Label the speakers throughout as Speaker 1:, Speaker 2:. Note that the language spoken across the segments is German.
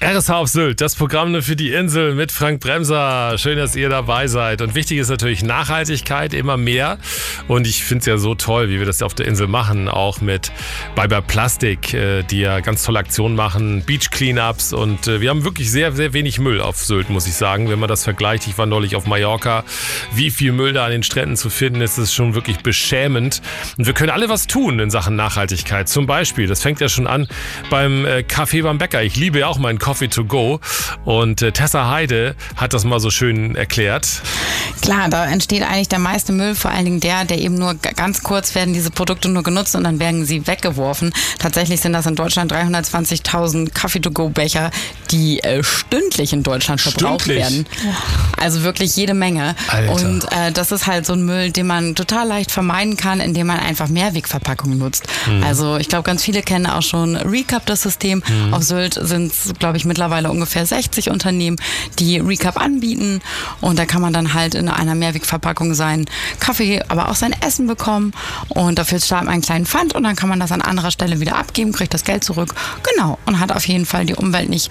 Speaker 1: RSH auf Sylt, das Programm nur für die Insel mit Frank Bremser. Schön, dass ihr dabei seid. Und wichtig ist natürlich Nachhaltigkeit, immer mehr. Und ich finde es ja so toll, wie wir das auf der Insel machen, auch mit Bye Bye Plastik, die ja ganz tolle Aktionen machen, Beach Cleanups. Und wir haben wirklich sehr, sehr wenig Müll auf Sylt, muss ich sagen. Wenn man das vergleicht, ich war neulich auf Mallorca, wie viel Müll da an den Stränden zu finden ist, ist schon wirklich beschämend. Und wir können alle was tun in Sachen Nachhaltigkeit. Zum Beispiel, das fängt ja schon an beim Kaffee beim Bäcker. Ich liebe ja auch meinen Coffee to go. Und Tessa Heide hat das mal so schön erklärt.
Speaker 2: Klar, da entsteht eigentlich der meiste Müll, vor allen Dingen der eben nur ganz kurz werden diese Produkte nur genutzt und dann werden sie weggeworfen. Tatsächlich sind das in Deutschland 320.000 Coffee-to-go-Becher, die stündlich in Deutschland verbraucht werden. Also wirklich jede Menge.
Speaker 1: Alter.
Speaker 2: Und das ist halt so ein Müll, den man total leicht vermeiden kann, indem man einfach Mehrwegverpackungen nutzt. Also ich glaube, ganz viele kennen auch schon Recap, das System. Auf Sylt sind es, glaube ich, mittlerweile ungefähr 60 Unternehmen, die Recap anbieten. Und da kann man dann halt in einer Mehrwegverpackung seinen Kaffee, aber auch sein Essen bekommen. Und dafür startet man einen kleinen Pfand und dann kann man das an anderer Stelle wieder abgeben, kriegt das Geld zurück. Genau. Und hat auf jeden Fall die Umwelt nicht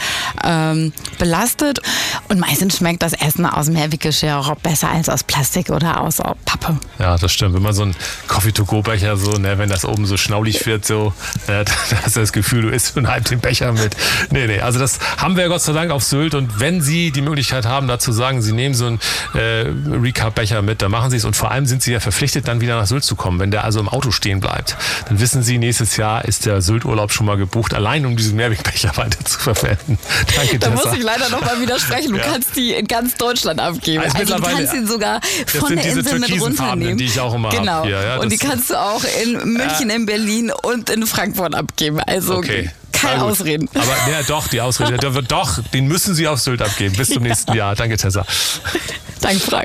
Speaker 2: belastet. Und meistens schmeckt das Essen aus Mehrweggeschirr auch besser als aus Plastik oder aus Pappe.
Speaker 1: Ja, das stimmt. Wenn man so einen Coffee-to-go-Becher so, ne, wenn das oben so schnaulig wird, so, da hast du das Gefühl, du isst schon halb den Becher mit. Nee, also das haben wir ja Gott sei Dank auf Sylt. Und wenn Sie die Möglichkeit haben, dazu sagen, Sie nehmen so einen Recap-Becher mit, dann machen Sie es. Und vor allem sind Sie ja verpflichtet, dann wieder nach Sylt zu kommen. Wenn der also im Auto stehen bleibt, dann wissen Sie, nächstes Jahr ist der Sylt-Urlaub schon mal gebucht, allein um diesen Mehrwegbecher weiter zu verwenden. Danke,
Speaker 2: Da
Speaker 1: Tessa.
Speaker 2: muss ich leider noch mal widersprechen. Du kannst die in ganz Deutschland abgeben. Also du kannst ihn sogar von der Insel mit runternehmen.
Speaker 1: Die ich auch immer
Speaker 2: genau.
Speaker 1: habe. Ja,
Speaker 2: und die kannst du auch in München, in Berlin und in Frankfurt abgeben. Also
Speaker 1: okay.
Speaker 2: keine Ausreden.
Speaker 1: Aber ja, doch, die Ausrede. Doch, den müssen Sie auf Sylt abgeben. Bis zum nächsten Jahr. Danke, Tessa.
Speaker 2: Danke, Frank.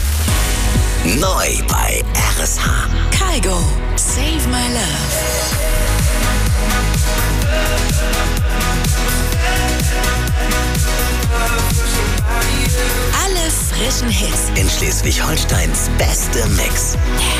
Speaker 3: Neu bei RSH.
Speaker 4: Kygo, Save My Love. Alle frischen Hits
Speaker 3: In Schleswig-Holsteins beste Mix.